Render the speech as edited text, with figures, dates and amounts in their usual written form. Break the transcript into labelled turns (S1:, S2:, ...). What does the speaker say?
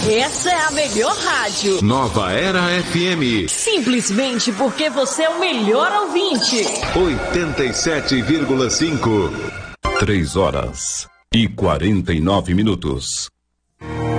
S1: Essa é a melhor rádio.
S2: Nova Era FM.
S1: Simplesmente porque você é o melhor ouvinte.
S2: 87,5.
S3: 3 horas e 49 minutos.